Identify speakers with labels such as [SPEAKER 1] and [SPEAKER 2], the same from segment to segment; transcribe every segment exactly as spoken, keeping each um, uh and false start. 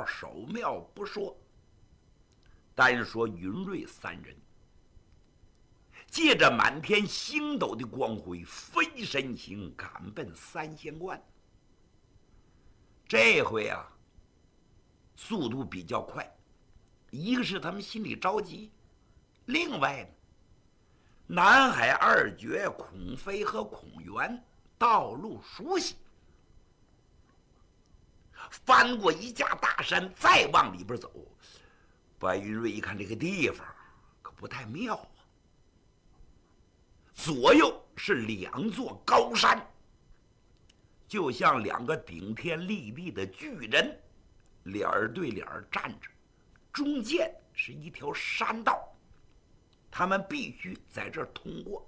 [SPEAKER 1] 守庙不说，单说云瑞三人，借着满天星斗的光辉，飞身行，赶奔三仙观。这回啊，速度比较快，一个是他们心里着急，另外呢，南海二绝孔飞和孔元道路熟悉，翻过一架大山，再往里边走，白云瑞一看这个地方可不太妙啊，左右是两座高山，就像两个顶天立地的巨人，脸儿对脸儿站着，中间是一条山道，他们必须在这儿通过。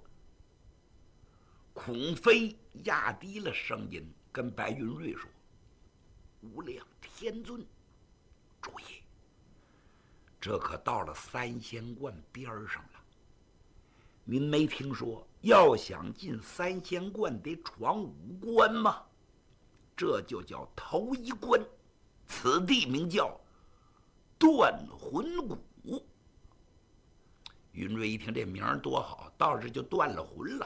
[SPEAKER 1] 孔飞压低了声音跟白云瑞说：“无量天尊，注意，这可到了三仙观边上了。您没听说要想进三仙观得闯五关吗？这就叫头一关，此地名叫断魂谷。”云瑞一听这名儿多好，到这就断了魂了。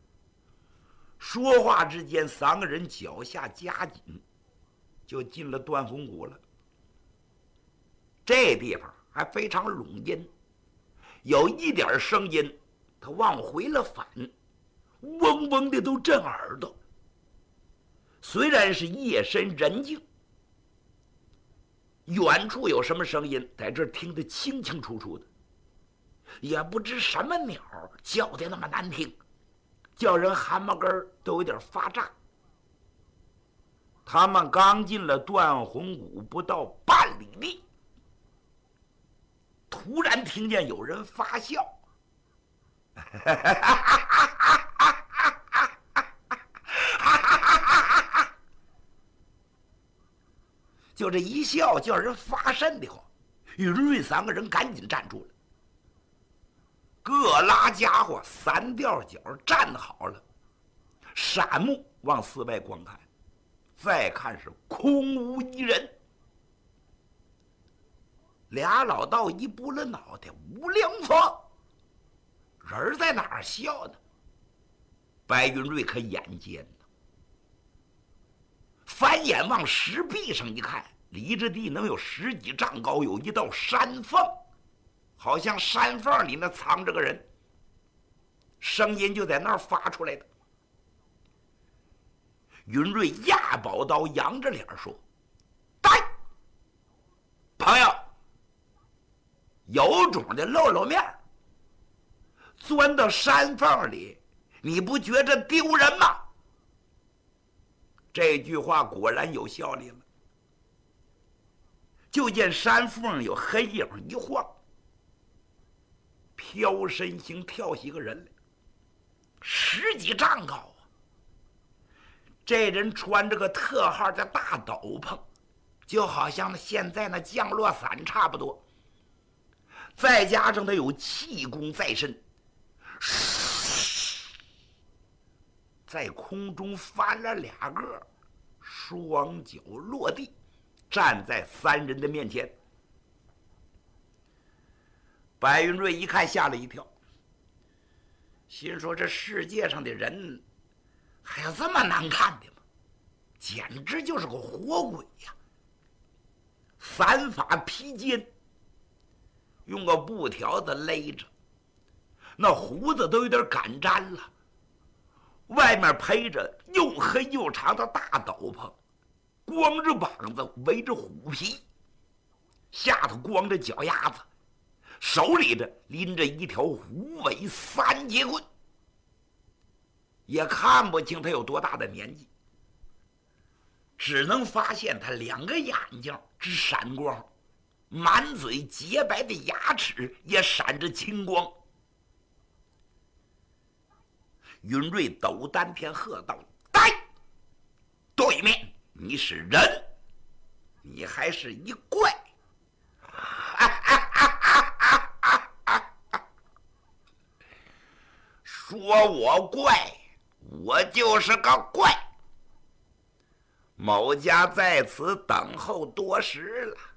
[SPEAKER 1] 说话之间，三个人脚下夹紧，就进了断魂谷了。这地方还非常拢音，有一点声音，他往回了反，嗡嗡的都震耳朵。虽然是夜深人静，远处有什么声音，在这儿听得清清楚楚的，也不知什么鸟叫的那么难听，叫人汗毛根都有点发炸。他们刚进了断魂谷不到半里地，突然听见有人发笑，就这一笑叫人发瘆的慌。云瑞三个人赶紧站住了，各拉家伙三吊脚站好了，闪目往四外观看，再看是空无一人。俩老道一拨了脑袋，无良方，人在哪儿笑呢？白云瑞可眼尖呢，翻眼往石壁上一看，离着地能有十几丈高，有一道山缝，好像山缝里那藏着个人，声音就在那儿发出来的。云瑞压宝刀，扬着脸说：“来，朋友，有种的露露面，钻到山缝里，你不觉着丢人吗？”这句话果然有效力了。就见山缝有黑影一晃，飘身形跳起个人来，十几丈高啊！这人穿着个特号的大斗篷，就好像现在那降落伞差不多，再加上他有气功在身，在空中翻了俩个，双脚落地，站在三人的面前。白云瑞一看吓了一跳，心说这世界上的人还有这么难看的吗？简直就是个活鬼呀！散发披肩，用个布条子勒着，那胡子都有点擀粘了，外面披着又黑又长的大斗篷，光着膀子围着虎皮，下头光着脚丫子，手里的拎着一条虎尾三节棍，也看不清他有多大的年纪，只能发现他两个眼睛直闪光，满嘴洁白的牙齿也闪着青光。云瑞抖丹田喝道：“来，对面你是人，你还是一怪。”说我怪，我就是个怪。某家在此等候多时了，